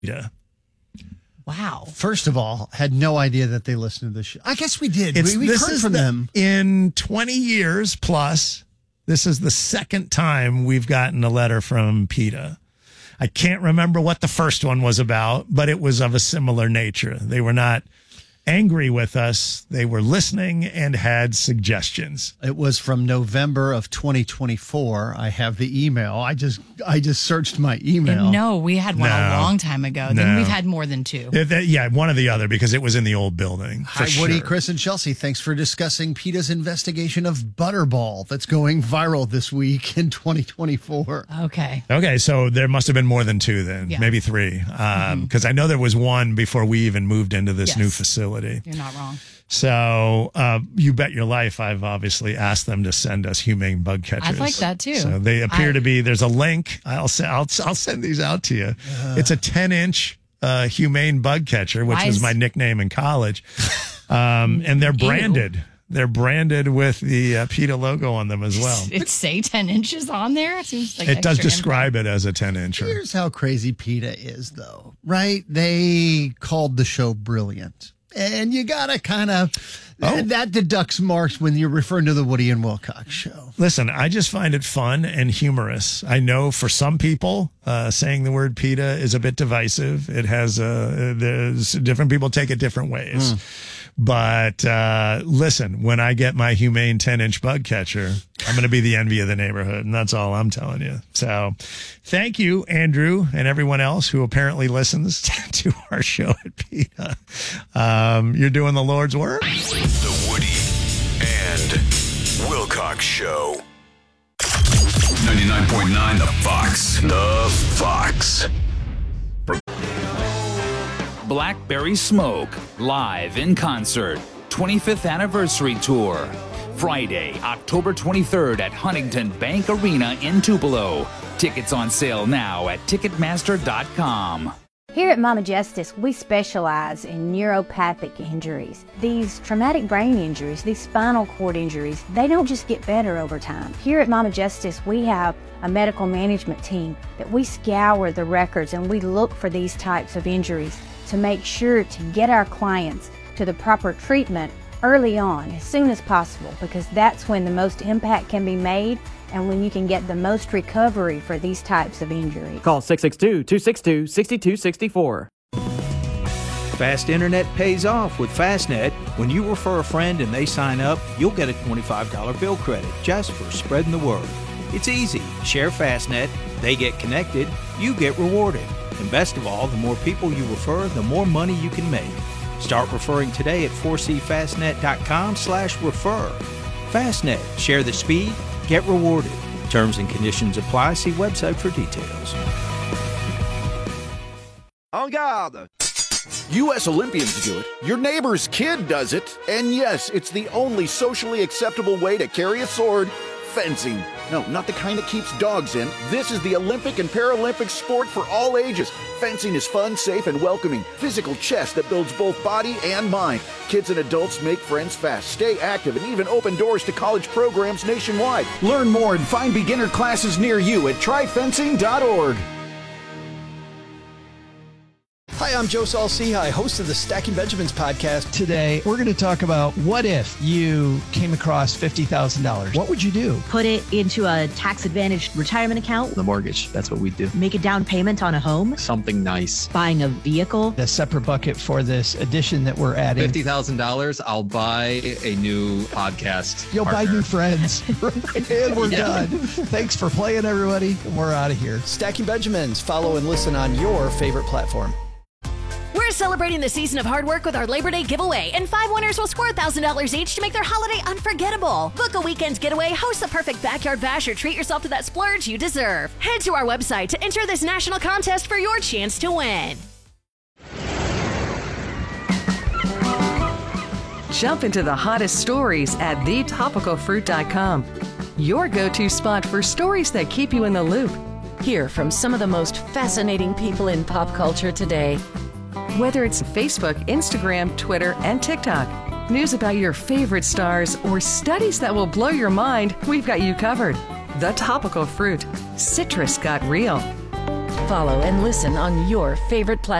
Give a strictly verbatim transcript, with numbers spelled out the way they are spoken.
Yeah. Wow. First of all, had no idea that they listened to the show. I guess we did. It's, we we this heard is from the, them. In twenty years plus, this is the second time we've gotten a letter from PETA. I can't remember what the first one was about, but it was of a similar nature. They were not angry with us. They were listening and had suggestions. It was from November of twenty twenty-four. I have the email. I just I just searched my email. And no, we had one No. a long time ago. No. Then we've had more than two. Yeah, that- yeah, one or the other, because it was in the old building. For Hi, Woody, sure. Chris, and Chelsea. Thanks for discussing PETA's investigation of Butterball that's going viral this week in twenty twenty-four. Okay. Okay, so there must have been more than two then, Yeah. maybe three. Um, because I know there was one before we even moved into this Yes. new facility. You're not wrong. So uh, you bet your life I've obviously asked them to send us humane bug catchers. I'd like that too. So they appear I- to be, there's a link. I'll, se- I'll, I'll send these out to you. Uh, it's a ten inch uh, humane bug catcher, which Why was is- my nickname in college. Um, and they're branded. They're branded with the uh, PETA logo on them as well. It say ten inches on there? It seems like It does extra describe it as a ten incher. Here's how crazy PETA is, though, right? They called the show brilliant. And you got to kind of, Oh. that deducts marks when you're referring to the Woody and Wilcox show. Listen, I just find it fun and humorous. I know for some people, uh, saying the word PETA is a bit divisive. It has, uh, there's different people take it different ways. But uh, listen, when I get my humane ten inch bug catcher, I'm going to be the envy of the neighborhood. And that's all I'm telling you. So thank you, Andrew, and everyone else who apparently listens to our show at PETA. Um, you're doing the Lord's work. The Woody and Wilcox Show. ninety-nine point nine The Fox. The Fox. Blackberry Smoke, live in concert, twenty-fifth anniversary tour. Friday, October twenty-third at Huntington Bank Arena in Tupelo. Tickets on sale now at Ticketmaster dot com. Here at Mama Justice, we specialize in neuropathic injuries. These traumatic brain injuries, these spinal cord injuries, they don't just get better over time. Here at Mama Justice, we have a medical management team that we scour the records and we look for these types of injuries to make sure to get our clients to the proper treatment early on, as soon as possible, because that's when the most impact can be made and when you can get the most recovery for these types of injuries. Call six six two, two six two, six two six four. Fast internet pays off with Fastnet. When you refer a friend and they sign up, you'll get a twenty-five dollars bill credit just for spreading the word. It's easy. Share Fastnet, they get connected, you get rewarded. And best of all, the more people you refer, the more money you can make. Start referring today at four c fastnet dot com slash refer. Fastnet. Share the speed, get rewarded. Terms and conditions apply. See website for details. En garde! U S Olympians do it, your neighbor's kid does it, and yes, it's the only socially acceptable way to carry a sword, fencing. No, not the kind that keeps dogs in. This is the Olympic and Paralympic sport for all ages. Fencing is fun, safe, and welcoming. Physical chess that builds both body and mind. Kids and adults make friends fast, stay active, and even open doors to college programs nationwide. Learn more and find beginner classes near you at try fencing dot org. Hi, I'm Joe Saul-Sehy, host of the Stacking Benjamins podcast. Today, we're going to talk about what if you came across fifty thousand dollars? What would you do? Put it into a tax-advantaged retirement account. The mortgage, that's what we do. Make a down payment on a home. Something nice. Buying a vehicle. A separate bucket for this addition that we're adding. fifty thousand dollars, I'll buy a new podcast You'll partner. buy new friends. And we're Yeah. done. Thanks for playing, everybody. We're out of here. Stacking Benjamins. Follow and listen on your favorite platform. We're celebrating the season of hard work with our Labor Day giveaway, and five winners will score one thousand dollars each to make their holiday unforgettable. Book a weekend getaway, host the perfect backyard bash, or treat yourself to that splurge you deserve. Head to our website to enter this national contest for your chance to win. Jump into the hottest stories at the topical fruit dot com. Your go-to spot for stories that keep you in the loop. Hear from some of the most fascinating people in pop culture today. Whether it's Facebook, Instagram, Twitter, and TikTok, news about your favorite stars, or studies that will blow your mind, we've got you covered. The Topical Fruit. Citrus got real. follow and listen on your favorite platform.